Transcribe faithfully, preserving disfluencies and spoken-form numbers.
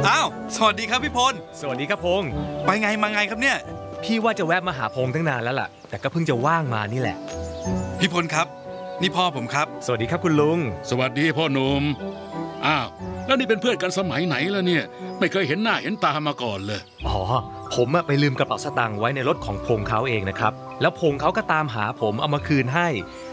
อ้าวสวัสดีครับพี่พลสวัสดีครับพงษ์ไปไงมาไงครับเนี่ยพี่ว่าจะแวะมาหาพงษ์ตั้งนานแล้วล่ะแต่ก็เพิ่งจะว่างมานี่แหละพี่พลครับนี่พ่อผมครับสวัสดีครับคุณลุงสวัสดีพ่อหนุ่มอ้าวแล้วนี่เป็นเพื่อนกันสมัยไหนแล้วเนี่ยไม่เคยเห็นหน้าเห็นตามาก่อนเลยอ๋อผมไปลืมกระเป๋าสตางค์ไว้ในรถของพงษ์เขาเองนะครับแล้วพงษ์เขาก็ตามหาผมเอามาคืนให้